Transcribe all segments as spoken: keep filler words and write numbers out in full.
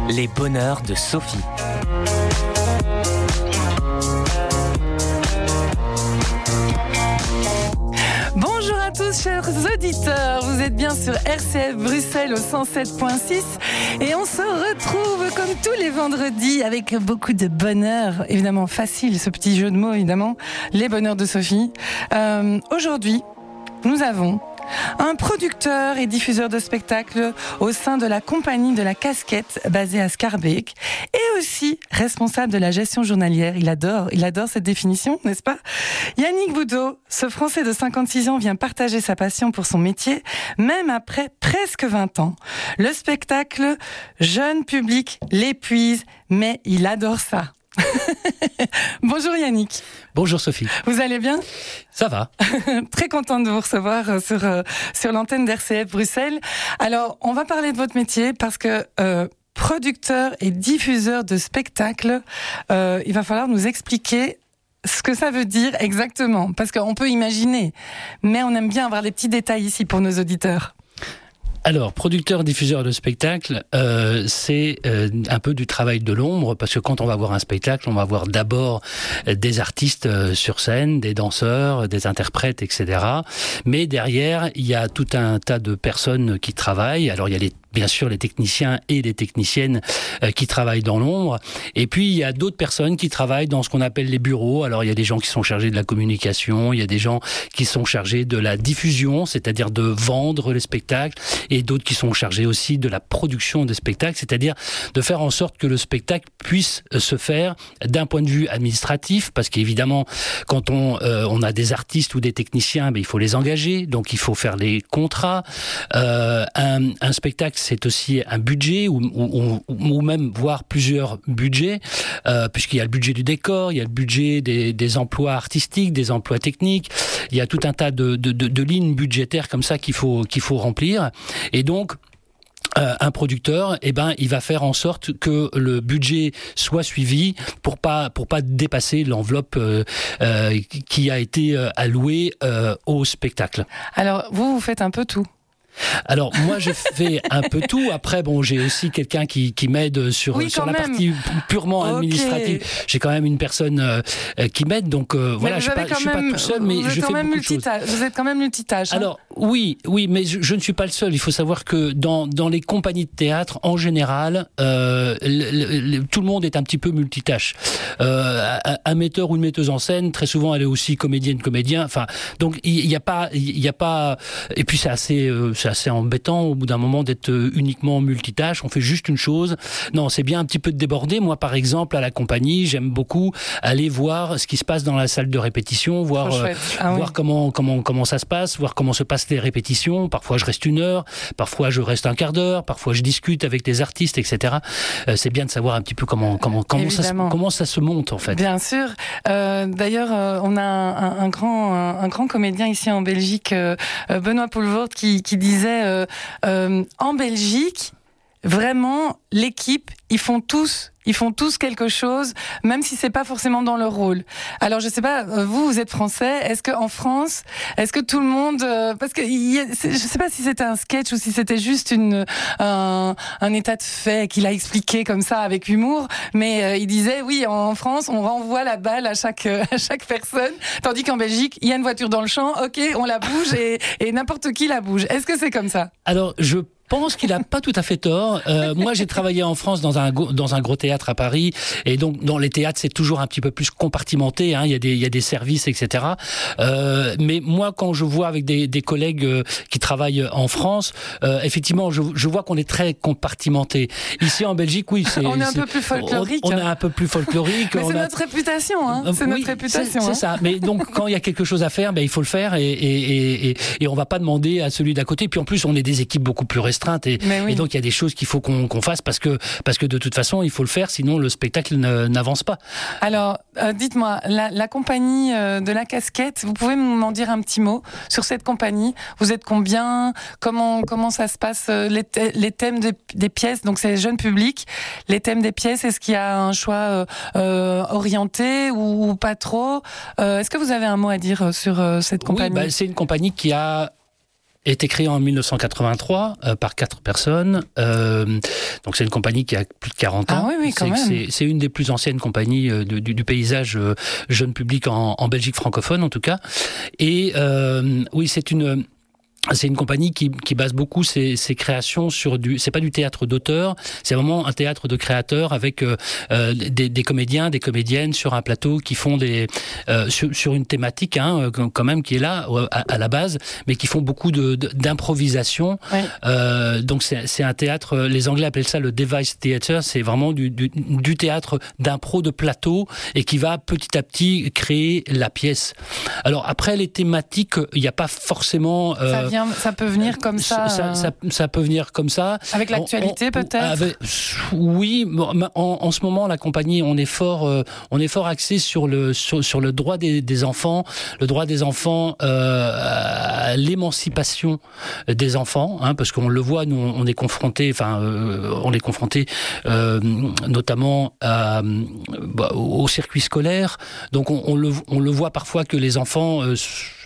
Les bonheurs de Sophie. Bonjour à tous chers auditeurs, vous êtes bien sur R C F Bruxelles au cent sept point six et on se retrouve comme tous les vendredis avec beaucoup de bonheur, évidemment facile ce petit jeu de mots évidemment, les bonheurs de Sophie. Euh, aujourd'hui nous avons un producteur et diffuseur de spectacles au sein de la compagnie de la casquette basée à Schaerbeek et aussi responsable de la gestion journalière. Il adore, il adore cette définition, n'est-ce pas ? Yannick Boudot, ce Français de cinquante-six ans vient partager sa passion pour son métier, même après presque vingt ans. Le spectacle, jeune public l'épuise, mais il adore ça. Bonjour Yannick. Bonjour Sophie. Vous allez bien ? Ça va. Très contente de vous recevoir sur, euh, sur l'antenne d'R C F Bruxelles. Alors, on va parler de votre métier parce que euh, producteur et diffuseur de spectacles, euh, il va falloir nous expliquer ce que ça veut dire exactement. Parce qu'on peut imaginer, mais on aime bien avoir des petits détails ici pour nos auditeurs. Alors, producteur, diffuseur de spectacle, euh, c'est euh, un peu du travail de l'ombre, parce que quand on va voir un spectacle, on va voir d'abord des artistes euh, sur scène, des danseurs, des interprètes, et cetera. Mais derrière, il y a tout un tas de personnes qui travaillent. Alors, il y a les bien sûr les techniciens et les techniciennes euh, qui travaillent dans l'ombre. Et puis, il y a d'autres personnes qui travaillent dans ce qu'on appelle les bureaux. Alors, il y a des gens qui sont chargés de la communication, il y a des gens qui sont chargés de la diffusion, c'est-à-dire de vendre les spectacles, et d'autres qui sont chargés aussi de la production des spectacles, c'est-à-dire de faire en sorte que le spectacle puisse se faire d'un point de vue administratif, parce qu'évidemment, quand on, euh, on a des artistes ou des techniciens, ben, il faut les engager, donc il faut faire les contrats. Euh, un, un spectacle, c'est aussi un budget ou, ou, ou même voire plusieurs budgets, euh, puisqu'il y a le budget du décor, il y a le budget des, des emplois artistiques, des emplois techniques, il y a tout un tas de, de, de, de lignes budgétaires comme ça qu'il faut, qu'il faut remplir. Et donc, Euh, un producteur, eh ben, il va faire en sorte que le budget soit suivi pour pas pour pas dépasser l'enveloppe euh, euh, qui a été euh, allouée euh, au spectacle. Alors, vous, vous faites un peu tout. Alors moi je fais un peu tout. Après bon, j'ai aussi quelqu'un qui qui m'aide sur oui, sur la même. partie purement okay. administrative. J'ai quand même une personne euh, qui m'aide, donc euh, voilà, je suis pas je suis pas tout seul, mais je fais beaucoup de choses. Vous êtes quand même multitâche. Hein. Alors oui, oui, mais je, je ne suis pas le seul. Il faut savoir que dans dans les compagnies de théâtre en général, euh, le, le, tout le monde est un petit peu multitâche. Euh, un, un metteur ou une metteuse en scène, très souvent, elle est aussi comédienne, comédien. Enfin, donc il y, y a pas, il y a pas. Et puis c'est assez euh, c'est assez embêtant au bout d'un moment d'être uniquement multitâche. On fait juste une chose. Non, c'est bien un petit peu de déborder. Moi, par exemple, à la compagnie, j'aime beaucoup aller voir ce qui se passe dans la salle de répétition, voir euh, ah, voir oui. comment comment comment ça se passe, voir comment se passent les répétitions. Parfois, je reste une heure, parfois je reste un quart d'heure, parfois je discute avec des artistes, et cetera. Euh, c'est bien de savoir un petit peu comment comment comment ça se, comment ça se monte en fait. Bien sûr. Euh, d'ailleurs, euh, on a un, un, un grand un, un grand comédien ici en Belgique, euh, Benoît Poelvoort, qui qui disait Euh, euh, en Belgique, vraiment, l'équipe, ils font tous, ils font tous quelque chose, même si c'est pas forcément dans leur rôle. Alors, je sais pas, vous, vous êtes français, est-ce que en France, est-ce que tout le monde, euh, parce que y a, je sais pas si c'était un sketch ou si c'était juste une un, un état de fait qu'il a expliqué comme ça avec humour, mais euh, il disait oui, en France, on renvoie la balle à chaque à chaque personne, tandis qu'en Belgique, il y a une voiture dans le champ, ok, on la bouge et, et n'importe qui la bouge. Est-ce que c'est comme ça ? Alors, je Je pense qu'il a pas tout à fait tort. Euh, moi, j'ai travaillé en France dans un dans un gros théâtre à Paris, et donc dans les théâtres, c'est toujours un petit peu plus compartimenté. Hein. Il y a des il y a des services, et cetera. Euh, mais moi, quand je vois avec des des collègues euh, qui travaillent en France, euh, effectivement, je je vois qu'on est très compartimenté. Ici en Belgique, oui, c'est on est un peu plus folklorique. On, on est un peu plus folklorique. Mais c'est a... notre réputation, hein. C'est oui, notre réputation. C'est, hein. c'est ça. Mais donc, quand il y a quelque chose à faire, ben il faut le faire, et et et et on va pas demander à celui d'à côté. Puis en plus, on est des équipes beaucoup plus restreintes. Et, oui. et donc il y a des choses qu'il faut qu'on, qu'on fasse parce que parce que de toute façon il faut le faire, sinon le spectacle ne, n'avance pas. Alors euh, dites-moi, la, la compagnie euh, de la casquette, vous pouvez m'en dire un petit mot sur cette compagnie? Vous êtes combien? Comment comment ça se passe, les, th- les thèmes des, des pièces? Donc c'est jeune public. Les thèmes des pièces, est-ce qu'il y a un choix euh, euh, orienté ou, ou pas trop? euh, Est-ce que vous avez un mot à dire sur euh, cette compagnie? Oui, bah, c'est une compagnie qui a a été créé en mille neuf cent quatre-vingt-trois euh, par quatre personnes. Euh, donc c'est une compagnie qui a plus de quarante ans. Ah oui, oui, quand c'est, même. C'est, c'est une des plus anciennes compagnies euh, du, du paysage euh, jeune public en, en Belgique francophone en tout cas. Et euh, oui, c'est une... C'est une compagnie qui, qui base beaucoup ses, ses créations sur du. C'est pas du théâtre d'auteur, c'est vraiment un théâtre de créateurs avec euh, des, des comédiens, des comédiennes sur un plateau qui font des euh, sur, sur une thématique hein, quand même qui est là à, à la base, mais qui font beaucoup de, de, d'improvisation. Oui. Euh, donc c'est, c'est un théâtre. Les Anglais appellent ça le device theatre. C'est vraiment du, du, du théâtre d'impro de plateau et qui va petit à petit créer la pièce. Alors après les thématiques, il n'y a pas forcément. Euh, ça vient, ça peut venir comme ça. Ça, euh... ça, ça peut venir comme ça. Avec l'actualité on, on, peut-être. Avec, oui, en, en ce moment la compagnie, on est fort, euh, on est fort axé sur le sur, sur le droit des, des enfants, le droit des enfants euh, à l'émancipation des enfants, hein, parce qu'on le voit, nous on est confronté, enfin euh, on est confronté euh, notamment à, bah, au circuit scolaire. Donc on, on le on le voit parfois que les enfants euh,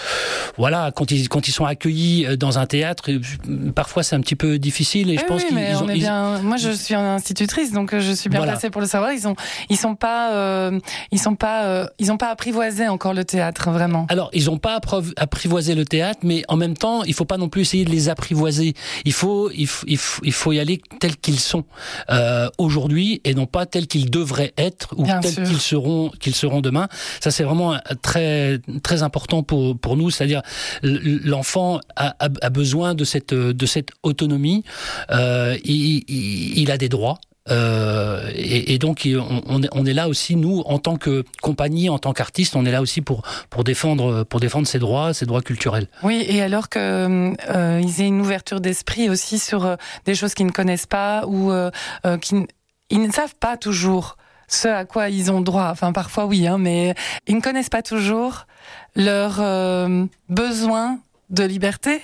voilà, quand ils quand ils sont accueillis dans un théâtre, parfois c'est un petit peu difficile et je oui, pense oui, qu'ils mais ils on ont, est ils... bien. Moi, je suis institutrice, donc je suis bien voilà. placée pour le savoir. Ils ont ils sont pas euh, ils sont pas euh, ils ont pas apprivoisé encore le théâtre vraiment. Alors ils ont pas apprivoisé le théâtre, mais en même temps, il faut pas non plus essayer de les apprivoiser. Il faut il faut il faut, il faut y aller tels qu'ils sont euh, aujourd'hui et non pas tels qu'ils devraient être ou bien tels sûr. qu'ils seront qu'ils seront demain. Ça c'est vraiment très très important pour pour nous, c'est-à-dire l'enfant a, a, a besoin de cette, de cette autonomie, euh, il, il, il a des droits. Euh, et, et donc on, on est là aussi, nous, en tant que compagnie, en tant qu'artiste, on est là aussi pour, pour, défendre, pour défendre ses droits, ses droits culturels. Oui, et alors qu'ils euh, aient une ouverture d'esprit aussi sur euh, des choses qu'ils ne connaissent pas ou euh, euh, qu'ils ils ne savent pas toujours ce à quoi ils ont droit. Enfin, parfois oui, hein, mais ils ne connaissent pas toujours leurs euh, besoins de liberté.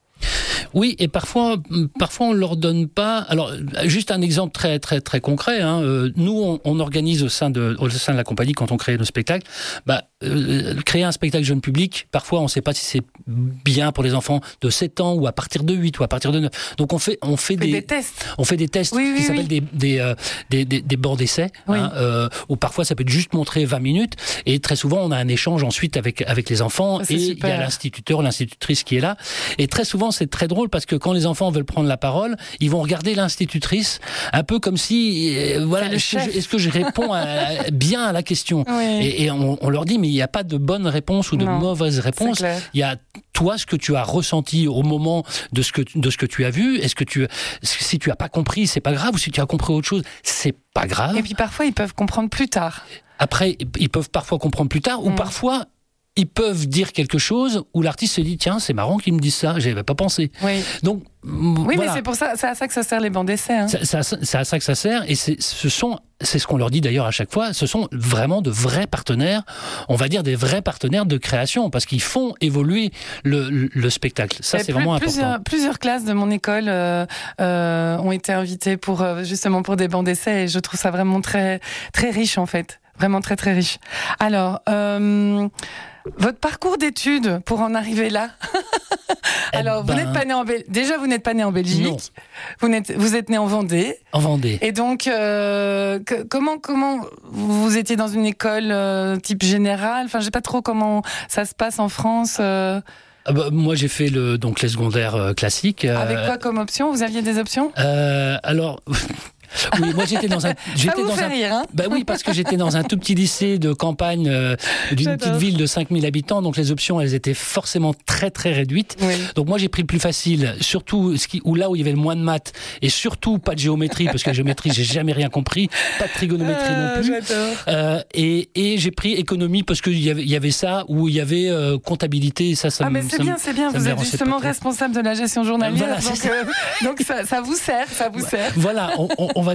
Oui, et parfois, parfois on leur donne pas. Alors, juste un exemple très très très concret. Hein, euh, nous, on, on organise au sein de au sein de la compagnie quand on crée nos spectacles. Bah, euh, créer un spectacle jeune public, parfois on ne sait pas si c'est bien pour les enfants de sept ans ou à partir de huit ou à partir de neuf. Donc on fait on fait des, des, des tests. On fait des tests oui, qui oui, s'appellent oui. des des, euh, des des des bords d'essai. Oui. Hein, euh, ou parfois ça peut être juste montrer vingt minutes. Et très souvent on a un échange ensuite avec avec les enfants. Ça, et il super. y a l'instituteur, l'institutrice qui est là. Et très souvent c'est très drôle parce que quand les enfants veulent prendre la parole, ils vont regarder l'institutrice un peu comme si euh, voilà est-ce que, je, est-ce que je réponds à, bien à la question. Oui. Et, et on, on leur dit mais il n'y a pas de bonne réponse ou de non, mauvaise réponse. Il y a toi ce que tu as ressenti au moment de ce que de ce que tu as vu. Est-ce que tu si tu as pas compris, c'est pas grave, ou si tu as compris autre chose, c'est pas grave. Et puis parfois ils peuvent comprendre plus tard. Après ils peuvent parfois comprendre plus tard, mmh. ou parfois ils peuvent dire quelque chose où l'artiste se dit tiens c'est marrant qu'ils me disent ça, j'y avais pas pensé. Oui. Donc oui voilà. Mais c'est pour ça, c'est à ça que ça sert les bancs d'essai. Hein. C'est, c'est, c'est à ça que ça sert et c'est, ce sont, c'est ce qu'on leur dit d'ailleurs à chaque fois. Ce sont vraiment de vrais partenaires, on va dire des vrais partenaires de création parce qu'ils font évoluer le, le, le spectacle. Ça et c'est plus, vraiment plusieurs, important. Plusieurs classes de mon école euh, euh, ont été invitées pour euh, justement pour des bancs d'essai et je trouve ça vraiment très très riche en fait, vraiment très très riche. Alors. Euh, Votre parcours d'études pour en arriver là. Alors, eh ben... vous n'êtes pas né en Belgique. Déjà, vous n'êtes pas né en Belgique. Non. Vous n'êtes, vous êtes né en Vendée. En Vendée. Et donc, euh, que, comment, comment vous étiez dans une école euh, type générale. Enfin, je sais pas trop comment ça se passe en France. Euh... Ah bah, moi, j'ai fait le donc les secondaires euh, classiques. Euh... Avec quoi comme option ? Vous aviez des options ? euh, Alors. Oui, moi j'étais dans un. J'étais ça vous dans fait un. Rire, hein bah oui, parce que j'étais dans un tout petit lycée de campagne euh, d'une J'adore. petite ville de cinq mille habitants, donc les options elles étaient forcément très très réduites. Oui. Donc moi j'ai pris le plus facile, surtout ce qui, ou là où il y avait le moins de maths et surtout pas de géométrie parce que la géométrie j'ai jamais rien compris, pas de trigonométrie ah, non plus. J'adore. Euh, et et j'ai pris économie parce qu'il y avait il y avait ça où il y avait euh, comptabilité. Ça, ça ah mais me, c'est ça bien, me, c'est bien. Vous êtes justement responsable de la gestion journalière, voilà, donc, ça. Euh, donc ça, ça vous sert, ça vous sert. Voilà, on, on, on va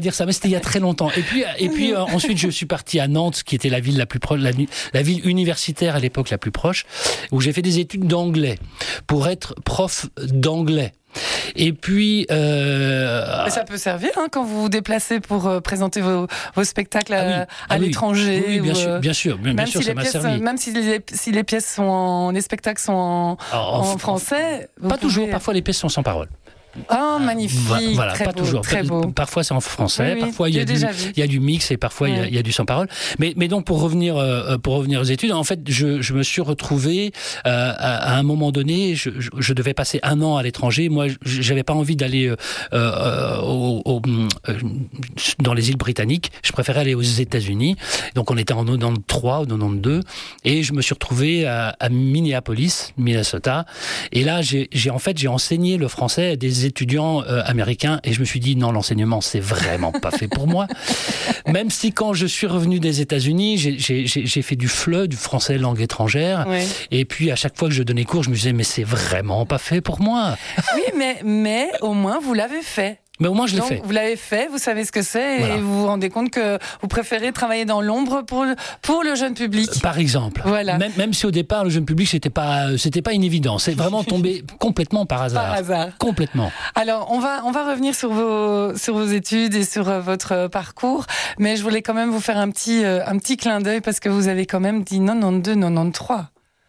dire ça, mais c'était il y a très longtemps. Et puis, et puis euh, ensuite, je suis parti à Nantes, qui était la ville la plus proche, la, la ville universitaire à l'époque la plus proche, où j'ai fait des études d'anglais pour être prof d'anglais. Et puis, euh... mais ça peut servir hein, quand vous vous déplacez pour euh, présenter vos, vos spectacles à, ah oui, à ah l'étranger. Oui, oui, bien ou, sûr, bien sûr, bien, bien sûr, si ça m'a pièces, servi. Même si les, si les pièces sont en, les spectacles sont en, Alors, en, en français. Pas pouvez... toujours. Parfois, les pièces sont sans parole. Oh, magnifique, voilà, très pas beau, toujours. Très beau. Parfois c'est en français, oui, oui, parfois il y, a du, il y a du mix et parfois oui. il, y a, il y a du sans parole. Mais, mais donc pour revenir, euh, pour revenir aux études, en fait, je, je me suis retrouvé euh, à, à un moment donné, je, je, je devais passer un an à l'étranger. Moi, j'avais pas envie d'aller euh, euh, au, au, euh, dans les îles britanniques. Je préférais aller aux États-Unis. Donc on était en quatre-vingt-treize ou quatre-vingt-douze et je me suis retrouvé à, à Minneapolis, Minnesota. Et là, j'ai, j'ai en fait j'ai enseigné le français à des étudiants euh, américains et je me suis dit non, l'enseignement c'est vraiment pas fait pour moi. Même si quand je suis revenu des États-Unis, j'ai, j'ai, j'ai fait du F L E, du français langue étrangère, oui. Et puis à chaque fois que je donnais cours, je me disais mais c'est vraiment pas fait pour moi. Oui, mais mais au moins vous l'avez fait. Mais au moins je l'ai Donc, fait. Vous l'avez fait, vous savez ce que c'est, voilà. Et vous vous rendez compte que vous préférez travailler dans l'ombre pour le, pour le jeune public. Par exemple. Voilà. Même, même si au départ le jeune public c'était pas c'était pas une évidence, c'est vraiment tombé complètement par hasard. Par hasard. Complètement. Alors on va on va revenir sur vos sur vos études et sur votre parcours, mais je voulais quand même vous faire un petit un petit clin d'œil parce que vous avez quand même dit quatre-vingt-douze quatre-vingt-treize.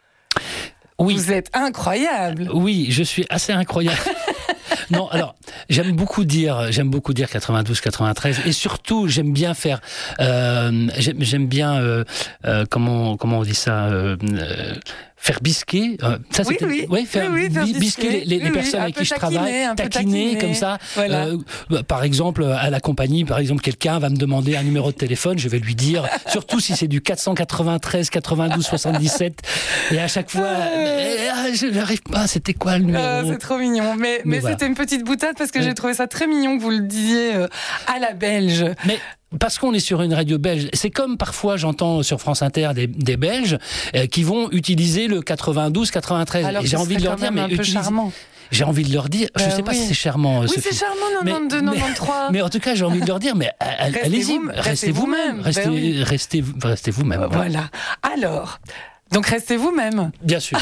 Oui. Vous êtes incroyable. Oui, je suis assez incroyable. Non, alors j'aime beaucoup dire, j'aime beaucoup dire quatre-vingt-douze quatre-vingt-treize et surtout j'aime bien faire, euh, j'aime, j'aime bien euh, euh, comment comment on dit ça. Euh, euh, Faire bisquer, euh, ça oui, c'était, oui, ouais, faire, oui, oui, faire bisquer, bisquer les, les, oui, les personnes oui, avec qui je taquiner, travaille, taquiner, taquiner comme ça. Voilà. Euh, par exemple, à la compagnie, par exemple, quelqu'un va me demander un numéro de téléphone, je vais lui dire, surtout si c'est du quatre cent quatre-vingt-treize quatre-vingt-douze soixante-dix-sept, et à chaque fois, euh, je n'arrive pas, c'était quoi le numéro? euh, C'est trop mignon, mais, mais, mais voilà. C'était une petite boutade parce que oui. J'ai trouvé ça très mignon que vous le disiez euh, à la belge. Mais parce qu'on est sur une radio belge, c'est comme parfois j'entends sur France Inter des, des Belges euh, qui vont utiliser le quatre-vingt-douze quatre-vingt-treize. Alors et j'ai envie de leur dire, mais un peu utilise... charmant. J'ai envie de leur dire, je ne sais oui. pas si c'est charmant. Oui, Sophie. c'est charmant, quatre-vingt-douze quatre-vingt-treize. Mais, mais en tout cas, j'ai envie de leur dire, mais restez allez-y, vous, restez, restez vous-même, vous restez, ben oui. restez, restez vous-même. Voilà. voilà. Alors, donc restez vous-même. Bien sûr.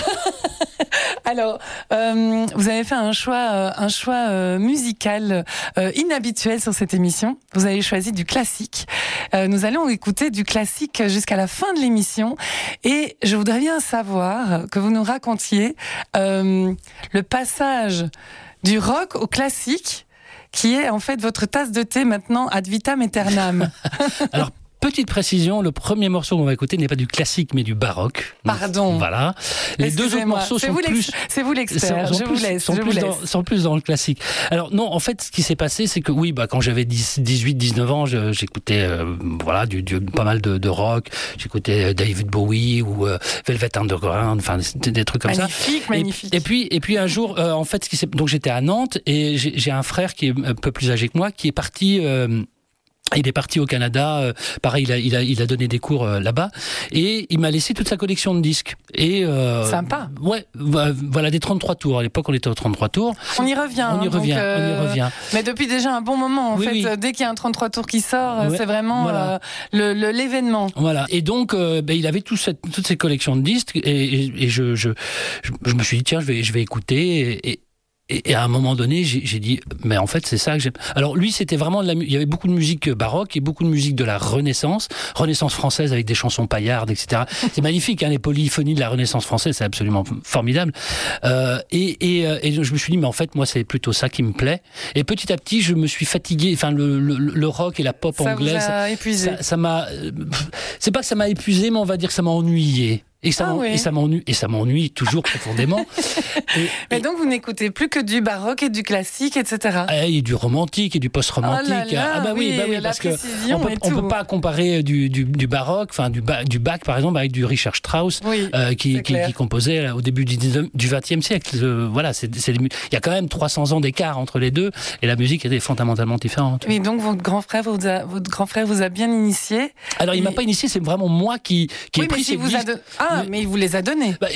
Alors, euh, vous avez fait un choix, euh, un choix euh, musical euh, inhabituel sur cette émission. Vous avez choisi du classique. Euh, nous allons écouter du classique jusqu'à la fin de l'émission. Et je voudrais bien savoir que vous nous racontiez euh, le passage du rock au classique, qui est en fait votre tasse de thé maintenant ad vitam aeternam. Alors, petite précision, le premier morceau qu'on va écouter n'est pas du classique, mais du baroque. Pardon. Voilà. Les deux autres morceaux c'est sont vous plus... C'est vous l'expert, je plus, vous laisse. Sont, je plus vous dans, laisse. sont plus dans le classique. Alors non, en fait, ce qui s'est passé, c'est que oui, bah, quand j'avais dix-huit dix-neuf ans, je, j'écoutais euh, voilà, du, du, pas mal de, de rock. J'écoutais David Bowie ou euh, Velvet Underground, enfin des, des trucs comme magnifique, ça. Magnifique, magnifique. Et, et, puis, et puis un jour, euh, en fait, ce qui s'est... donc j'étais à Nantes et j'ai, j'ai un frère qui est un peu plus âgé que moi, qui est parti... Euh, Il est parti au Canada, euh, pareil, il a, il a, il a donné des cours euh, là-bas, et il m'a laissé toute sa collection de disques. Et euh, sympa. Ouais, voilà des trente-trois tours. À l'époque, on était aux trente-trois tours. On y revient. On y donc, revient. Euh, on y revient. Mais depuis déjà un bon moment, en oui, fait, oui. dès qu'il y a un trente-trois tours qui sort, ouais, c'est vraiment voilà. euh, le, le, l'événement. Voilà. Et donc, euh, ben, il avait tout cette, toutes ces collections de disques, et, et, et je, je, je, je me suis dit tiens, je vais, je vais écouter. Et, et, Et à un moment donné, j'ai, j'ai dit, mais en fait, c'est ça que j'aime. Alors lui, c'était vraiment de la, il y avait beaucoup de musique baroque et beaucoup de musique de la Renaissance, Renaissance française avec des chansons paillardes, et cetera. C'est magnifique, hein, les polyphonies de la Renaissance française, c'est absolument formidable. Euh, et, et, et je me suis dit, mais en fait, moi, c'est plutôt ça qui me plaît. Et petit à petit, je me suis fatigué. Enfin, le, le, le rock et la pop ça anglaise, vous a ça, épuisé. Ça, ça m'a. C'est pas que ça m'a épuisé, mais on va dire que ça m'a ennuyé. Et ça, ah oui. et ça m'ennuie, et ça m'ennuie toujours profondément. Et, Mais et donc vous n'écoutez plus que du baroque et du classique, et cetera. Et du romantique et du post-romantique. Oh là là, ah bah oui, oui, bah oui, parce que on peut, on peut pas comparer du, du, du baroque, enfin du, ba, du Bach par exemple avec du Richard Strauss, oui, euh, qui, qui, qui composait au début du vingtième siècle. Euh, voilà, c'est, c'est, il y a quand même trois cents ans d'écart entre les deux, et la musique était fondamentalement différente. Oui, donc votre grand frère vous a, votre grand frère vous a bien initié. Alors il et... m'a pas initié, c'est vraiment moi qui, qui oui, ai pris si ces vous disques. A don... Ah, mais... mais il vous les a donnés. Bah, et...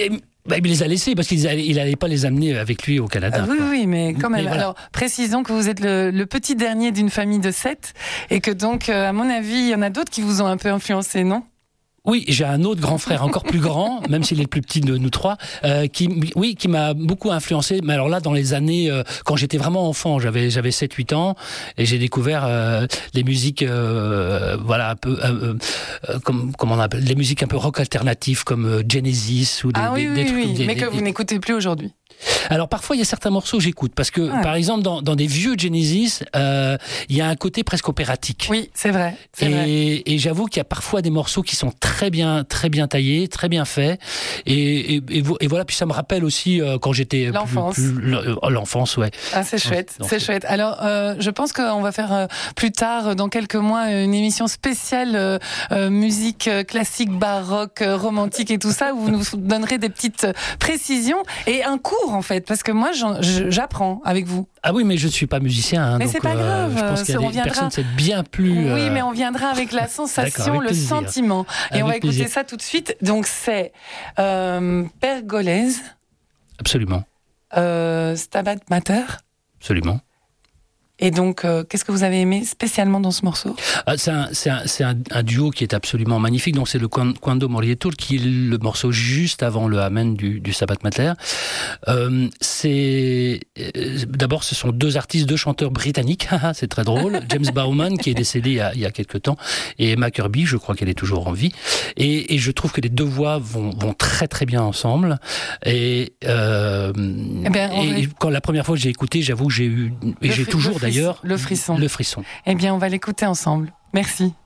Bah, il les a laissés parce qu'il n'allait pas les amener avec lui au Canada. Ah, oui, quoi. oui, mais quand même. Mais voilà. Alors, précisons que vous êtes le, le petit dernier d'une famille de sept et que donc, à mon avis, il y en a d'autres qui vous ont un peu influencé, non ? Oui, j'ai un autre grand frère encore plus grand, même s'il est le plus petit de nous trois, euh, qui, oui, qui m'a beaucoup influencé. Mais alors là, dans les années, euh, quand j'étais vraiment enfant, j'avais j'avais sept huit ans, et j'ai découvert euh, des musiques, euh, voilà, un peu, euh, euh, comme comment on appelle, des musiques un peu rock alternatif comme euh, Genesis ou des, ah, oui, des, des oui, trucs. oui, Des, mais que des, vous n'écoutez plus aujourd'hui. Alors parfois il y a certains morceaux que j'écoute parce que ouais. par exemple dans, dans des vieux Genesis euh, il y a un côté presque opératique. Oui, c'est vrai. C'est et, vrai. et j'avoue qu'il y a parfois des morceaux qui sont très bien très bien taillés, très bien faits et, et, et, et voilà, puis ça me rappelle aussi euh, quand j'étais l'enfance. Plus, plus, l'enfance, ouais. Ah, c'est chouette, Donc, c'est chouette. Alors euh, je pense qu'on va faire euh, plus tard, dans quelques mois, une émission spéciale euh, euh, musique classique, baroque, euh, romantique et tout ça, où vous nous donnerez des petites précisions et un cours en fait, parce que moi j'apprends avec vous. Ah oui, mais je ne suis pas musicien. Hein, mais donc, c'est pas grave. Euh, je pense qu'il y a des viendra... personnes c'est bien plus. Oui, euh... mais on viendra avec la sensation, le plaisir. sentiment. Et avec on va écouter plaisir. ça tout de suite. Donc c'est euh, Pergolèse. Absolument. Euh, Stabat Mater. Absolument. Et donc, euh, qu'est-ce que vous avez aimé spécialement dans ce morceau ? ah, C'est, un, c'est, un, c'est un, un duo qui est absolument magnifique. Donc c'est le Quando Morietur, qui est le morceau juste avant le Amen du, du Stabat Mater. Euh, c'est euh, d'abord, ce sont deux artistes, deux chanteurs britanniques. C'est très drôle. James Bauman, qui est décédé il y a, il y a quelques temps, et Emma Kirby, je crois qu'elle est toujours en vie. Et, et je trouve que les deux voix vont, vont très très bien ensemble. Et, euh, eh bien, et va... quand la première fois que j'ai écouté, j'avoue que j'ai eu, et j'ai fri- toujours d'ailleurs le frisson. Le frisson. Eh bien, on va l'écouter ensemble. Merci.